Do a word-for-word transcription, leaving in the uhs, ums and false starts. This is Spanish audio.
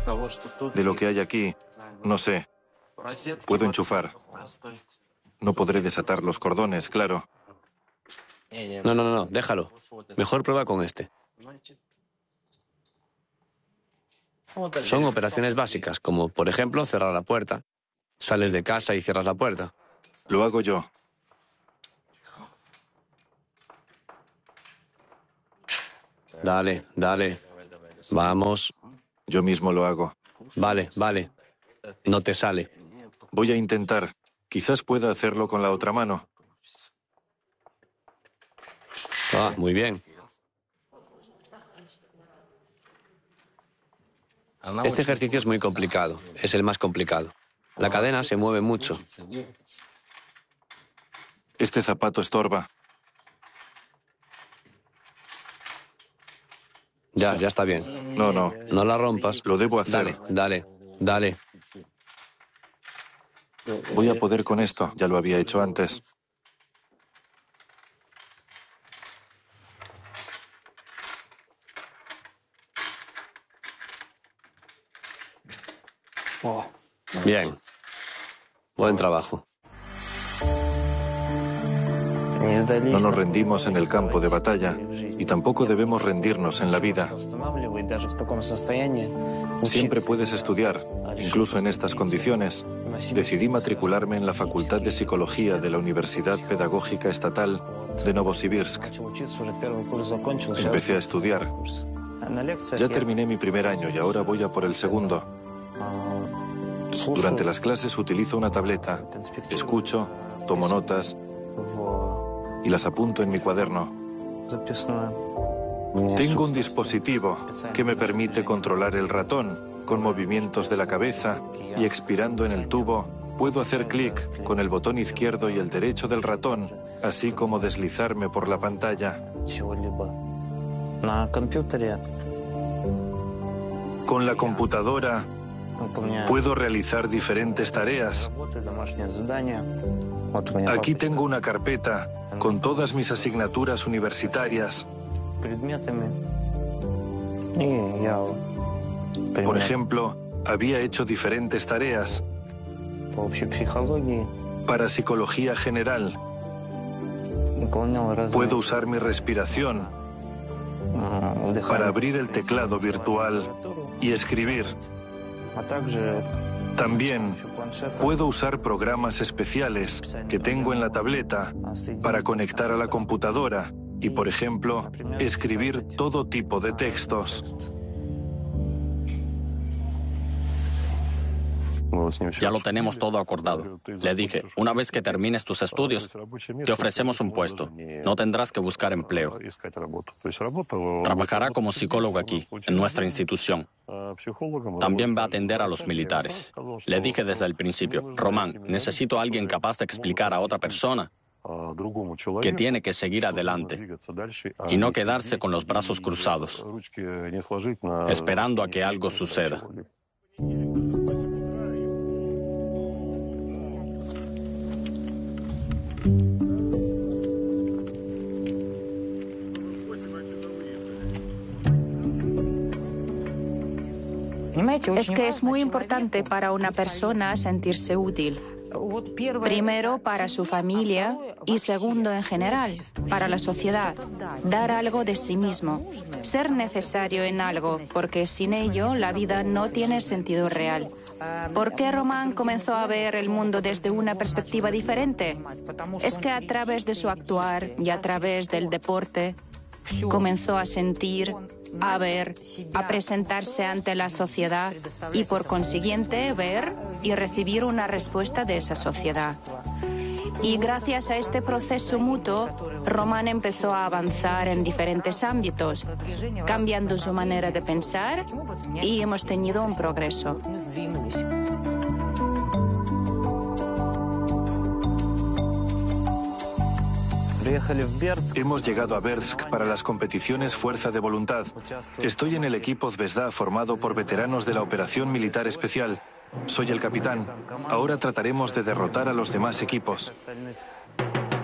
De lo que hay aquí, no sé. Puedo enchufar. No podré desatar los cordones, claro. No, no, no, no, déjalo. Mejor prueba con este. Son operaciones básicas, como por ejemplo cerrar la puerta. Sales de casa y cierras la puerta. Lo hago yo. Dale, dale. Vamos. Yo mismo lo hago. Vale, vale. No te sale. Voy a intentar. Quizás pueda hacerlo con la otra mano. Ah, muy bien. Este ejercicio es muy complicado. Es el más complicado. La cadena se mueve mucho. Este zapato estorba. Ya, ya está bien. No, no. No la rompas. Lo debo hacer. Dale, dale, dale. Voy a poder con esto. Ya lo había hecho antes. Bien. Buen trabajo. No nos rendimos en el campo de batalla y tampoco debemos rendirnos en la vida. Siempre puedes estudiar, incluso en estas condiciones. Decidí matricularme en la Facultad de Psicología de la Universidad Pedagógica Estatal de Novosibirsk. Empecé a estudiar. Ya terminé mi primer año y ahora voy a por el segundo. Durante las clases utilizo una tableta, escucho, tomo notas y las apunto en mi cuaderno. Tengo un dispositivo que me permite controlar el ratón con movimientos de la cabeza y expirando en el tubo puedo hacer clic con el botón izquierdo y el derecho del ratón, así como deslizarme por la pantalla. Con la computadora puedo realizar diferentes tareas. Aquí tengo una carpeta con todas mis asignaturas universitarias. Por ejemplo, había hecho diferentes tareas para psicología general. Puedo usar mi respiración para abrir el teclado virtual y escribir. También puedo usar programas especiales que tengo en la tableta para conectar a la computadora y, por ejemplo, escribir todo tipo de textos. Ya lo tenemos todo acordado. Le dije, una vez que termines tus estudios, te ofrecemos un puesto. No tendrás que buscar empleo. Trabajará como psicólogo aquí, en nuestra institución. También va a atender a los militares. Le dije desde el principio, Román, necesito a alguien capaz de explicar a otra persona que tiene que seguir adelante y no quedarse con los brazos cruzados, esperando a que algo suceda. Es que es muy importante para una persona sentirse útil. Primero, para su familia y segundo, en general, para la sociedad. Dar algo de sí mismo. Ser necesario en algo, porque sin ello la vida no tiene sentido real. ¿Por qué Román comenzó a ver el mundo desde una perspectiva diferente? Es que a través de su actuar y a través del deporte comenzó a sentir, a ver, a presentarse ante la sociedad y por consiguiente ver y recibir una respuesta de esa sociedad. Y gracias a este proceso mutuo, Román empezó a avanzar en diferentes ámbitos, cambiando su manera de pensar y hemos tenido un progreso. Hemos llegado a Bersk para las competiciones Fuerza de Voluntad. Estoy en el equipo Zvezda formado por veteranos de la Operación Militar Especial. Soy el capitán. Ahora trataremos de derrotar a los demás equipos.